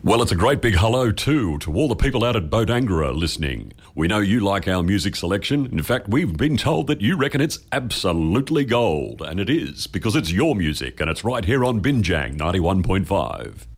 Well, it's a great big hello too to all the people out at Bodangra listening. We know you like our music selection. In fact, we've been told that you reckon it's absolutely gold. And it is, because it's your music and it's right here on Binjang 91.5.